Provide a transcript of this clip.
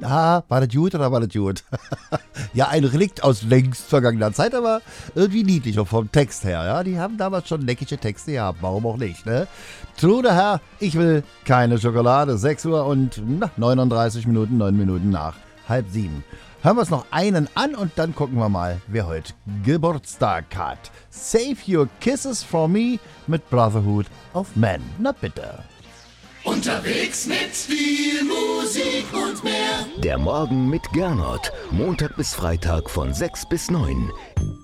Ja, war das gut oder war das gut? Ja, ein Relikt aus längst vergangener Zeit, aber irgendwie niedlich, auch vom Text her. Ja, die haben damals schon neckige Texte gehabt, warum auch nicht, ne? Trude Herr, ich will keine Schokolade. 6 Uhr und 39 Minuten, 9 Minuten nach 6:30. Hören wir uns noch einen an und dann gucken wir mal, wer heute Geburtstag hat. Save Your Kisses for Me mit Brotherhood of Men. Na bitte. Unterwegs mit viel Musik und mehr. Der Morgen mit Gernot. Montag bis Freitag von 6 bis 9.